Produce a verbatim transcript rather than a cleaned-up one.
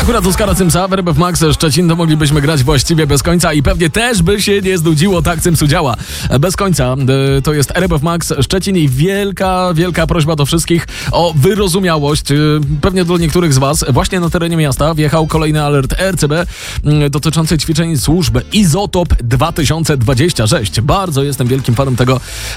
Akurat Oskara Cymsa w R M F Max Szczecin to moglibyśmy grać właściwie bez końca i pewnie też by się nie znudziło, tak Cymsu działa. Bez końca. To jest R M F Max Szczecin i wielka, wielka prośba do wszystkich o wyrozumiałość. Pewnie do niektórych z was właśnie na terenie miasta wjechał kolejny alert R C B dotyczący ćwiczeń służby Izotop dwa tysiące dwadzieścia sześć. Bardzo jestem wielkim fanem tego